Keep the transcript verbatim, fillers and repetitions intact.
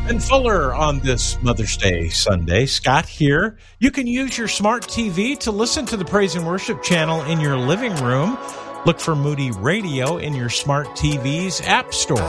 and Fuller on this Mother's Day Sunday. Scott here. You can use your smart T V to listen to the Praise and Worship channel in your living room. Look for Moody Radio in your smart T V's app store.